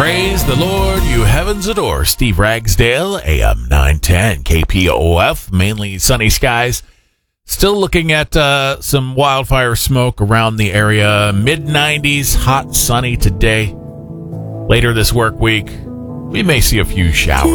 Praise the Lord, you heavens adore. Steve Ragsdale, AM 910, KPOF, mainly sunny skies. Still looking at some wildfire smoke around the area. Mid-90s, hot, sunny today. Later this work week, we may see a few showers.